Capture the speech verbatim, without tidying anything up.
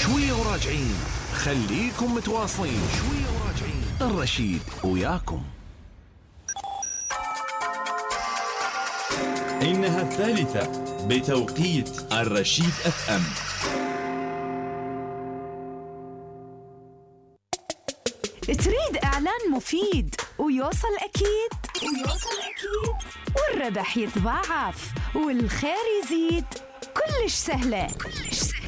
شوية وراجعين، خليكم متواصلين. شوية وراجعين، الرشيد وياكم. إنها الثالثة بتوقيت الرشيد اف ام. تريد إعلان مفيد ويوصل أكيد ويوصل أكيد والربح يتضاعف والخير يزيد؟ كلش سهلة. كلش سهلة.